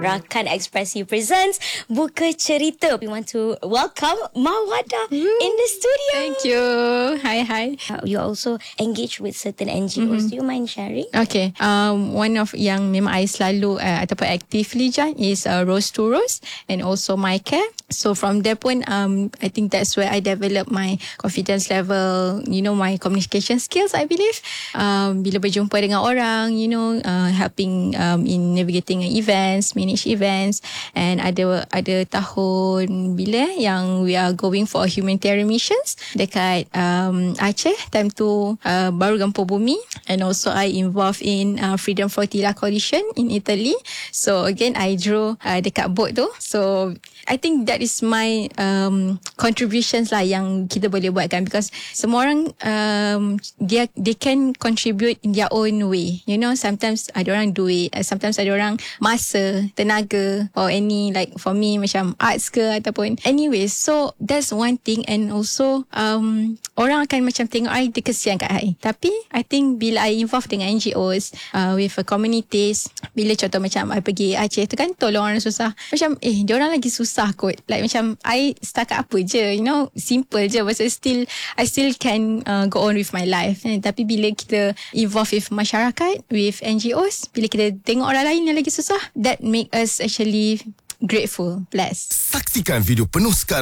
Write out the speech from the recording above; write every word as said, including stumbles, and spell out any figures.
Rakan Ekspresi presents Buka Cerita. We want to welcome Mawada in the studio. Thank you. Hi, hi. Uh, you also engage with certain N G Os. Mm-hmm. Do you mind sharing? Okay. Um, one of yang memang I selalu uh, ataupun actively Jan is uh, Rose to Rose and also My Care. So from there pun, um, I think that's where I develop my confidence level, you know, my communication skills, I believe. Um, bila berjumpa dengan orang, you know, uh, helping um, in navigating events, manage events, and ada ada tahun bila yang we are going for humanitarian missions dekat um, Aceh, time tu uh, baru gempa bumi, and also I involved in uh, Freedom Flotilla Coalition in Italy. So again, I drew uh, dekat boat tu. So I think that is my um, contributions lah yang kita boleh buatkan, because semua orang um, dia they can contribute in their own way. You know, sometimes ada orang duit, sometimes ada orang masa, tenaga, or any like for me macam arts ke ataupun anyways. So that's one thing. And also um, orang akan macam tengok I, dia kesian kat I. Tapi I think bila I involve dengan N G Os uh, with a communities, bila contoh macam I pergi Aceh tu kan, tolong orang susah, macam eh diorang lagi susah kot. Like macam I setakat apa je, you know, simple je, but still I still can uh, go on with my life. Eh, tapi bila kita involve with masyarakat, with N G Os, bila kita tengok orang lain yang lagi susah, that make us actually grateful, blessed. Saksikan video penuh sekarang